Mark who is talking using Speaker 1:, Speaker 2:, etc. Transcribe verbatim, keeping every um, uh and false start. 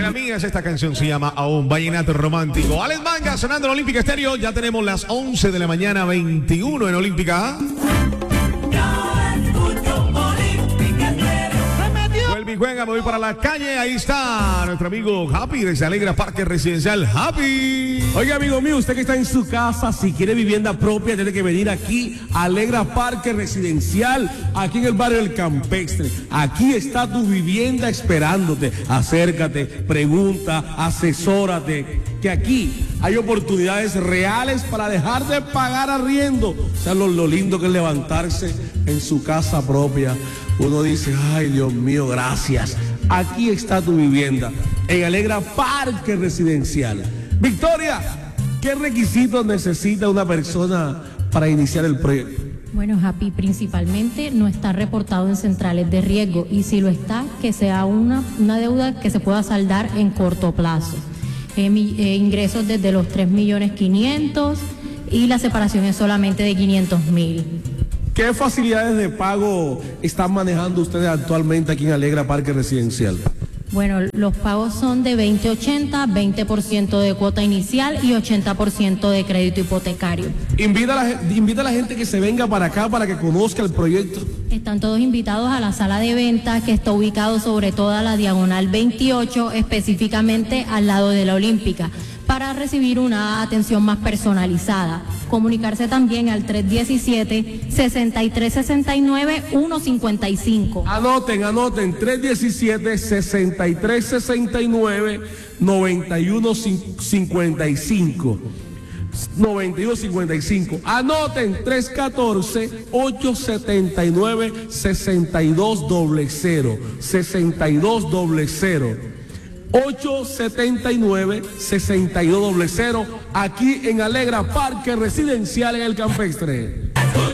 Speaker 1: Oigan, amigas, esta canción se llama Aún, Vallenato Romántico. Alex Manga sonando en Olímpica Estéreo. Ya tenemos las once de la mañana, veintiuno en Olímpica. Vuelve y juega, me voy para la calle. Ahí está nuestro amigo Happy desde Alegra Parque Residencial. Happy.
Speaker 2: Oiga, amigo mío, usted que está en su casa, si quiere vivienda propia, tiene que venir aquí a Alegra Parque Residencial, aquí en el barrio del Campestre. Aquí está tu vivienda esperándote. Acércate, pregunta, asesórate, que aquí hay oportunidades reales para dejar de pagar arriendo. O sea, lo, lo lindo que es levantarse en su casa propia. Uno dice, ay, Dios mío, gracias. Aquí está tu vivienda, en Alegra Parque Residencial. Victoria, ¿qué requisitos necesita una persona para iniciar el proyecto?
Speaker 3: Bueno, Happy, principalmente no está reportado en centrales de riesgo, y si lo está, que sea una, una deuda que se pueda saldar en corto plazo. Eh, mi, eh, ingresos desde los tres millones quinientos y la separación es solamente de quinientos mil.
Speaker 2: ¿Qué facilidades de pago están manejando ustedes actualmente aquí en Alegra Parque Residencial?
Speaker 3: Bueno, los pagos son de veinte ochenta, veinte por ciento de cuota inicial y ochenta por ciento de crédito hipotecario.
Speaker 2: Invita a, la, invita a la gente que se venga para acá para que conozca el proyecto.
Speaker 3: Están todos invitados a la sala de ventas, que está ubicado sobre toda la diagonal veintiocho, específicamente al lado de la Olímpica, para recibir una atención más personalizada. Comunicarse también al tres diecisiete, sesenta y tres sesenta y nueve, uno cincuenta y cinco.
Speaker 2: Anoten, anoten, tres diecisiete, sesenta y tres sesenta y nueve, noventa y uno cincuenta y cinco. noventa y uno cincuenta y cinco. Anoten, tres catorce, ocho setenta y nueve, sesenta y dos cero, sesenta y dos cero. ocho setenta y nueve, sesenta y dos cero, aquí en Alegra Parque Residencial en el Campestre.